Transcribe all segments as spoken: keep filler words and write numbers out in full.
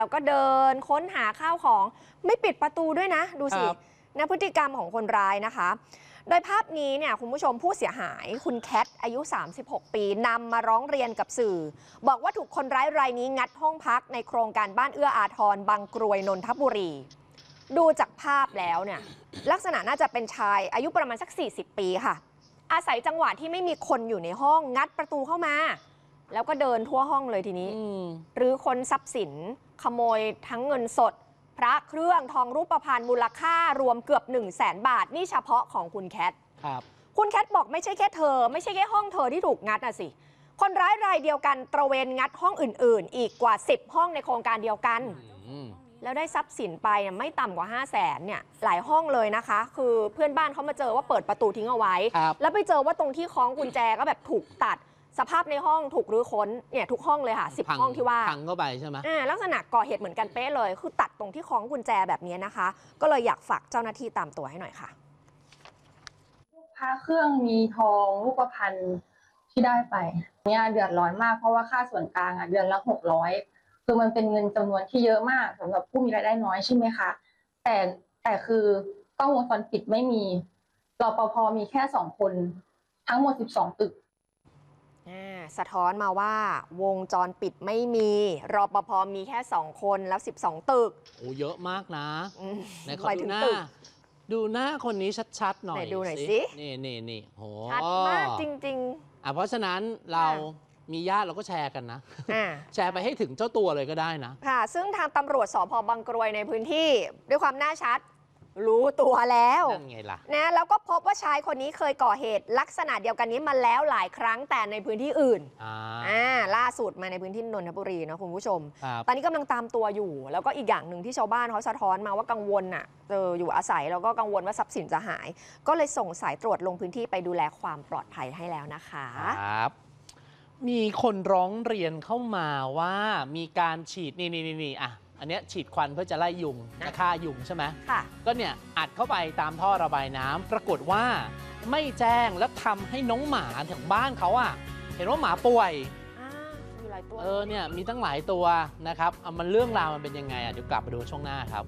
แล้วก็เดินค้นหาข้าวของไม่ปิดประตูด้วยนะดูสินะพฤติกรรมของคนร้ายนะคะโดยภาพนี้เนี่ยคุณผู้ชมผู้เสียหายคุณแคทอายุสามสิบหกปีนำมาร้องเรียนกับสื่อบอกว่าถูกคนร้ายรายนี้งัดห้องพักในโครงการบ้านเอื้ออาทรบางกรวยนนทบุรีดูจากภาพแล้วเนี่ยลักษณะน่าจะเป็นชายอายุประมาณสักสี่สิบปีค่ะอาศัยจังหวะที่ไม่มีคนอยู่ในห้องงัดประตูเข้ามาแล้วก็เดินทั่วห้องเลยทีนี้หรือค้นทรัพย์สินขโมยทั้งเงินสดพระเครื่องทองรูปพรรณมูลค่ารวมเกือบหนึ่งแสนบาทนี่เฉพาะของคุณแคทครับคุณแคทบอกไม่ใช่แค่เธอไม่ใช่แค่ห้องเธอที่ถูกงัดนะสิคนร้ายรายเดียวกันตระเวนงัดห้องอื่นๆอีกกว่าสิบห้องในโครงการเดียวกันแล้วได้ทรัพย์สินไปไม่ต่ำกว่าห้าแสนเนี่ยหลายห้องเลยนะคะคือเพื่อนบ้านเขามาเจอว่าเปิดประตูทิ้งเอาไว้แล้วไปเจอว่าตรงที่คล้องกุญแจก็แบบถูกตัดสภาพในห้องถูกรื้อค้นเนี่ยทุกห้องเลยค่ะสิบห้องที่ว่าพังเข้าไปใช่ไหมอ่าลักษณะก่อเหตุเหมือนกันเป๊ะเลยคือตัดตรงที่คล้องกุญแจแบบนี้นะคะก็เลยอยากฝากเจ้าหน้าที่ตามตัวให้หน่อยค่ะพระเครื่องมีทองรูปพรรณที่ได้ไปเนี่ยเดือดร้อนมากเพราะว่าค่าส่วนกลางอ่ะเดือนละหกร้อยคือมันเป็นเงินจำนวนที่เยอะมากสำหรับผู้มีรายได้น้อยใช่ไหมคะแต่แต่คือกล้องวงจรปิดไม่มีรปภ.มีแค่สองคนทั้งหมดสิบสองตึกสะท้อนมาว่าวงจรปิดไม่มีรปภ.มีแค่สองคนแล้วสิบสองตึกโอ้เยอะมากนะในขอดูหน้าดูหน้าคนนี้ชัดๆหน่อยดูหน่อยสินี่นี่นี่โหชัดมากจริงๆอ่ะเพราะฉะนั้นเรามีญาติเราก็แชร์กันนะแชร์ไปให้ถึงเจ้าตัวเลยก็ได้นะค่ะซึ่งทางตำรวจสภ.บางกรวยในพื้นที่ด้วยความน่าชัดรู้ตัวแล้วนั่นไงล่ะนะแล้วก็พบว่าชายคนนี้เคยก่อเหตุลักษณะเดียวกันนี้มาแล้วหลายครั้งแต่ในพื้นที่อื่นอ่าล่าสุดมาในพื้นที่นนทบุรีนะคุณผู้ชมตอนนี้กำลังตามตัวอยู่แล้วก็อีกอย่างหนึ่งที่ชาวบ้านเขาสะท้อนมาว่ากังวลน่ะเจออยู่อาศัยแล้วก็กังวลว่าทรัพย์สินจะหายก็เลยส่งสายตรวจลงพื้นที่ไปดูแลความปลอดภัยให้แล้วนะคะครับมีคนร้องเรียนเข้ามาว่ามีการฉีดนี่นี่นี่อ่ะอันนี้ฉีดควันเพื่อจะไล่ยุงฆ่ายุงใช่ไหมค่ะก็เนี่ยอัดเข้าไปตามท่อระบายน้ำปรากฏว่าไม่แจ้งแล้วทำให้น้องหมาถึงบ้านเขาอ่ะเห็นว่าหมาป่วยมีหลายตัวเออเนี่ยมีตั้งหลายตัวนะครับเอามันเรื่องราวมันเป็นยังไงอ่ะเดี๋ยวกลับมาดูช่วงหน้าครับ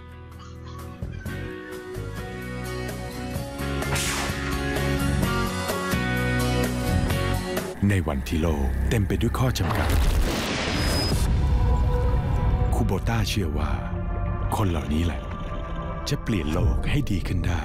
ในวันที่โลกเต็มไปด้วยข้อจำกัดคูโบต้าเชื่อว่าคนเหล่านี้แหละจะเปลี่ยนโลกให้ดีขึ้นได้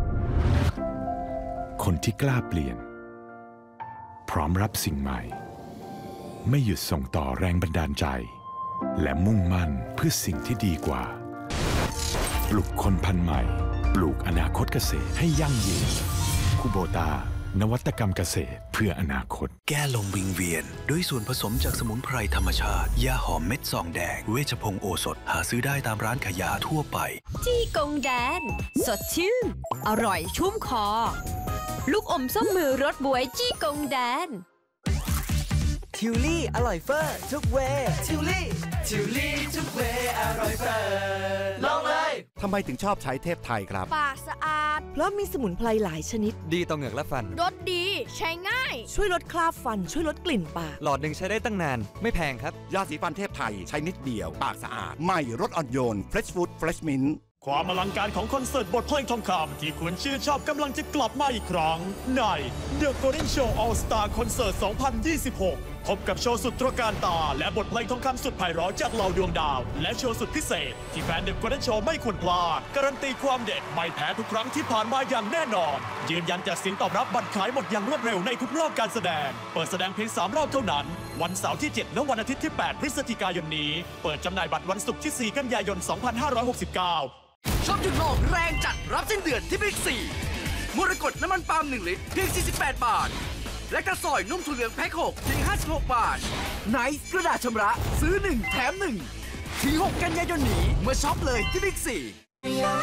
คนที่กล้าเปลี่ยนพร้อมรับสิ่งใหม่ไม่หยุดส่งต่อแรงบันดาลใจและมุ่งมั่นเพื่อสิ่งที่ดีกว่าปลุกคนพันธุ์ใหม่ปลูกอนาคตเกษตรให้ยั่งยืนคูโบต้านวัตกรรมเกษตรเพื่ออนาคตแก้ลมวิงเวียนด้วยส่วนผสมจากสมุนไพรธรรมชาติยาหอมเม็ดซองแดงเวชพงศ์โอสถหาซื้อได้ตามร้านขายยาทั่วไปจี้กงแดนสดชื่นอร่อยชุ่มคอลูกอมส้มมือรสบวยจี้กงแดนทิวลี่อร่อยเฟอร์ทุกเวทิวลี่ทิวลี่ทุกเวอร่อยเฟอร์ลองเลยทำไมถึงชอบใช้เทพไทยครับปากสะอาดเพราะมีสมุนไพรหลายชนิดดีต่อเหงือกและฟันรสดีใช้ง่ายช่วยลดคราบฟันช่วยลดกลิ่นปากหลอดหนึ่งใช้ได้ตั้งนานไม่แพงครับยาสีฟันเทพไทยใช้นิดเดียวปากสะอาดใหม่รสอ่อนโยน Fresh Food Fresh Mint ความอลังการของคอนเสิร์ตบทเพลงทองคำที่คุณชื่นชอบกำลังจะกลับมาอีกครั้งใน The Golden Show All Star Concert สองพันยี่สิบหกพบกับโชว์สุดตระการตาและบทเพลงทองคำสุดไพเราะจากเหล่าดวงดาวและโชว์สุดพิเศษที่แฟน The Golden Show ไม่ควรพลาดการันตีความเด็ดไม่แพ้ทุกครั้งที่ผ่านมาอย่างแน่นอนยืนยันจากเสียงตอบรับบัตรขายหมดอย่างรวดเร็วในทุกรอบการแสดงเปิดแสดงเพียงสามรอบเท่านั้นวันเสาร์ที่เจ็ดและวันอาทิตย์ที่แปดพฤศจิกายนนี้เปิดจำหน่ายบัตรวันศุกร์ที่สี่กันยายนสองพันห้าร้อยหกสิบเก้าชอบหยุดโลกแรงจัดรับสิ้นเดือนที่บิ๊กซีมรกตน้ำมันปาล์มหนึ่งลิตรเพียงสี่สิบแปดบาทและกระสอยนุ่มถั่วเหลืองแพ็คหกเพียงห้าสิบหกบาทไนซ์กระดาษชำระซื้อหนึ่งแถมหนึ่งถึงหกกันยายนนี้เมื่อช็อปเลยที่บิ๊กซี